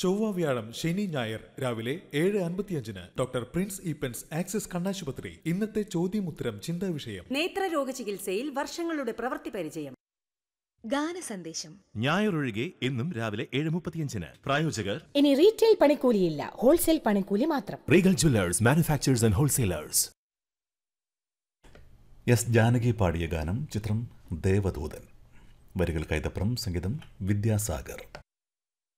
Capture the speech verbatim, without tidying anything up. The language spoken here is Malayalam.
ചൊവ്വ വ്യാഴം ശനി ഞായർ രാവിലെ ഏഴ് അൻപത്തിയഞ്ചിന് ഡോക്ടർ പ്രിൻസ് ഈപ്പൻസ് ആക്സിസ് കണ്ണാശുപത്രി. ഇന്നത്തെ ചോദ്യമുത്തരം ചിന്താ വിഷയം. നേത്രരോഗ ചികിത്സയിൽ വർഷങ്ങളുടെ പ്രവൃത്തി പരിചയം. ഗാന സന്ദേശം ഞായറൊഴികെ എന്നും രാവിലെ ഏഴ് മുപ്പത്തിയഞ്ചിന്. പ്രായോജകർ ഇനി റീറ്റെയിൽ പണിക്കൂലിയില്ല, ഹോൾസെയിൽ പണിക്കൂലി മാത്രം. Regal Jewellers, manufacturers and wholesalers. S Janaki പാടിയ ഗാനം. ചിത്രം ദേവദൂതൻ. വരികൾ കൈതപ്രം, സംഗീതം വിദ്യാസാഗർ.